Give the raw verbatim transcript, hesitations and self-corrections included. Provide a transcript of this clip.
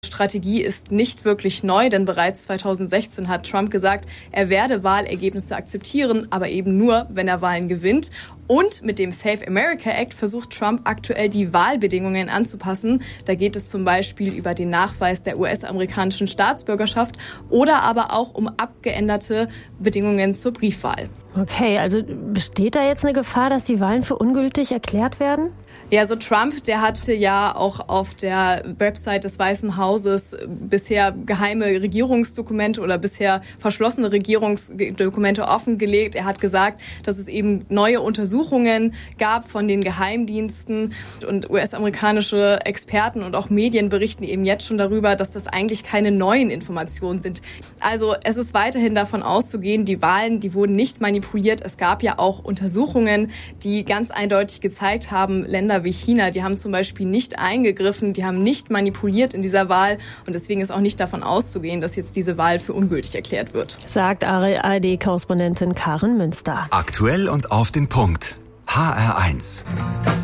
Strategie ist nicht wirklich neu, denn bereits zweitausendsechzehn hat Trump gesagt, er werde Wahlergebnisse akzeptieren, aber eben nur, wenn er Wahlen gewinnt. Und mit dem Save America Act versucht Trump aktuell die Wahlbedingungen anzupassen. Da geht es zum Beispiel über den Nachweis der U S-amerikanischen Staatsbürgerschaft oder aber auch um abgeänderte Bedingungen zur Briefwahl. Okay, also besteht da jetzt eine Gefahr, dass die Wahlen für ungültig erklärt werden? Ja, so Trump, der hatte ja auch auf der Website des Weißen Hauses bisher geheime Regierungsdokumente oder bisher verschlossene Regierungsdokumente offengelegt. Er hat gesagt, dass es eben neue Untersuchungen gab von den Geheimdiensten und U S-amerikanische Experten und auch Medien berichten eben jetzt schon darüber, dass das eigentlich keine neuen Informationen sind. Also es ist weiterhin davon auszugehen, die Wahlen, die wurden nicht manipuliert. Es gab ja auch Untersuchungen, die ganz eindeutig gezeigt haben, Länder wie China, die haben zum Beispiel nicht eingegriffen, die haben nicht manipuliert in dieser Wahl und deswegen ist auch nicht davon auszugehen, dass jetzt diese Wahl für ungültig erklärt wird. Sagt A R D-Korrespondentin Karin Münster. Aktuell und auf den Punkt. H R eins.